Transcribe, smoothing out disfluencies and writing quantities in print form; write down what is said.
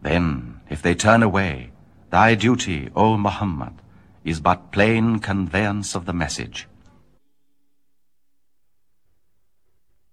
Then, if they turn away, thy duty, O Muhammad, is but plain conveyance of the message.